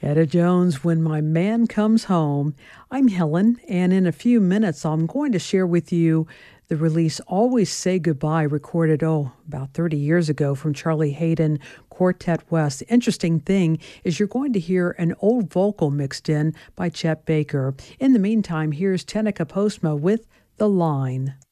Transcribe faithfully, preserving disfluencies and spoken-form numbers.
Etta Jones, When My Man Comes Home. I'm Helen, and in a few minutes, I'm going to share with you the release Always Say Goodbye, recorded, oh, about thirty years ago from Charlie Haden Quartet West. The interesting thing is you're going to hear an old vocal mixed in by Chet Baker. In the meantime, here's Tenica Postma with The Line.